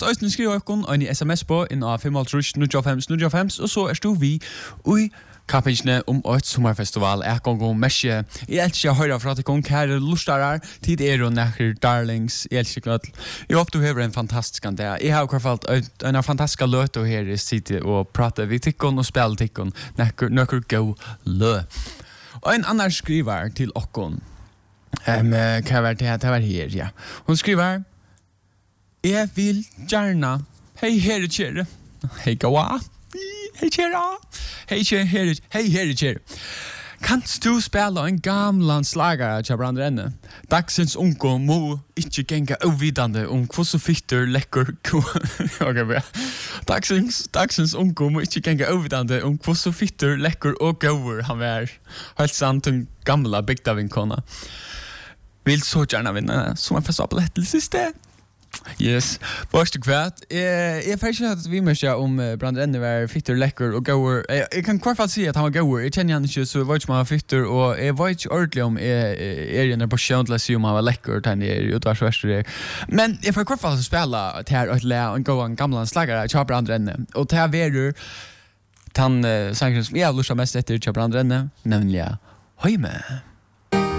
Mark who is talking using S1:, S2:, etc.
S1: øyne skriver dere en sms på inn av 5.95 og så du vi i kappingene et sommerfestival. Jeg kan gå mesje. Jeg elsker å høre fra til kong kære lustarar. Tid og nekker darlings. Jeg elsker knøtt. Jeg håper du har en fantastisk dag. Jeg har i hvert fall en fantastisk løt her i sitte og prate vi tikkon og spille tikkon. Nekker gå lø. Og en annan skriver til okkon. Hva var det her, ja. Hun skriver jeg vil gjerne hei herre kjære. Hei gawa. Hei kjære. Hei herre kjære. Kanst du spela en gamlan slagare til brandrenne? Dagsens unko må ikke genga uvidande hvordan fytter lekker okay, bra. Dagsens unko må ikke genga uvidande hvordan fytter lekker og gåur han var. Helt sant en gamla bygdavinkona. Vill så gärna vinna som en festival till sista. Yes. Först och kvart. Jag förstår att vi måste om brandrenne var fitter läcker och går. Jag kan kvar fall säga att han var går. Jag känner han inte så vad man har fitter och jag var inte ordentligt om är på Chandler om han var läcker där nere utvars väster. Men jag får kvar fall spela till att lära och gå en gamla slagare till brandrenne och till ver han säger som jag lustar mest efter till brandrenne nämligen Höjme.